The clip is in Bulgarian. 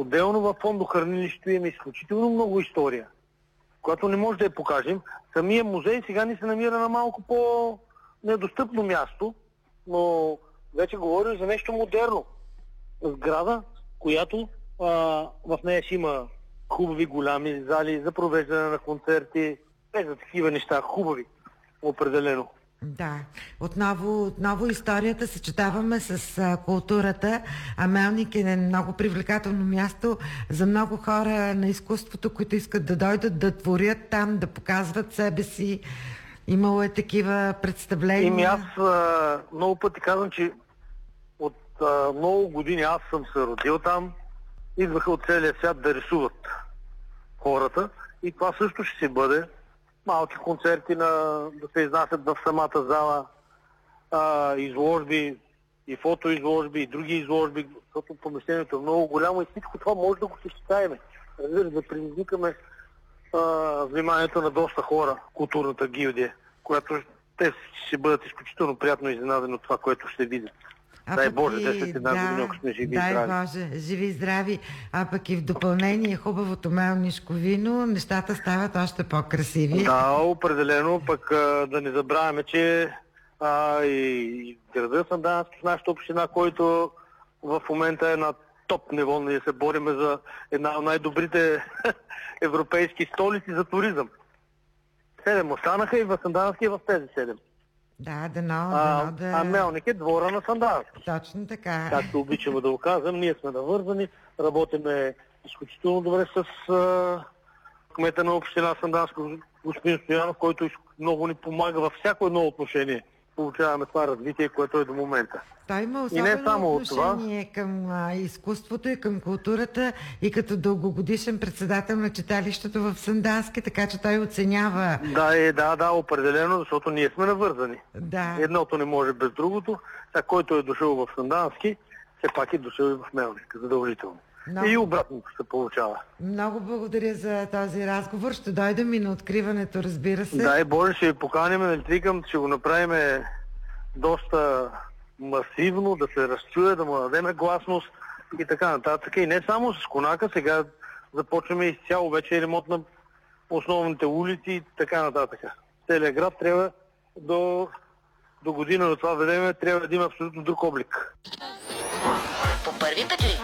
Отделно във фондохранилището имаме изключително много история, която не може да я покажем. Самия музей сега ни се намира на малко по-недостъпно място, но вече говорим за нещо модерно. Сграда, която в нея ще има хубави голями зали за провеждане на концерти, за такива неща, хубави, определено. Да, отново историята съчетаваме с културата, а Мелник е много привлекателно място за много хора на изкуството, които искат да дойдат, да творят там, да показват себе си. Имало е такива представления. Аз много пъти казвам, че от много години аз съм се родил там, идваха от целия свят да рисуват хората и това също ще си бъде. Малки концерти да се изнасят в самата зала, изложби, и фотоизложби, и други изложби, защото помещението е много голямо и всичко това може да го съчетаеме. Да предизвикаме вниманието на доста хора, културната гилдия, която те ще бъдат изключително приятно изненадани от това, което ще видят. Дай Боже, 10 години, ако сме живи и здрави. Дай Боже, живи и здрави. А пък и в допълнение хубавото мелнишко вино, нещата стават още по-красиви. Да, определено. Пък да не забравяме, че и града Сандански в нашата община, който в момента е на топ ниво, ние се бориме за една от най-добрите европейски столици за туризъм. 7 останаха и в Сандански и в тези 7. Да, да. Мелник е двора на Сандански. Точно така. Както обичаме да го казвам, ние сме навързани, работиме изключително добре с кмета на община Сандански, господин Стоянов, който много ни помага във всяко едно отношение. Получаваме това развитие, което е до момента. Той има особено отношение към изкуството и към културата и като дългогодишен председател на читалището в Сандански, така че той оценява. Да, определено, защото ние сме навързани. Да. Едното не може без другото, а който е дошъл в Сандански, все пак е дошъл и в Мелник, задължително. И обратното се получава. Много благодаря за този разговор. Ще дойдем и на откриването, разбира се. Дай Боже, ще ви поканим, викам, ще го направим доста масивно, да се разчуе, да му дадем гласност и така нататък. И не само с конака, сега започваме изцяло вече ремонт на основните улици и така нататък. Целият град трябва до година на това време трябва да има абсолютно друг облик. По първи път ли?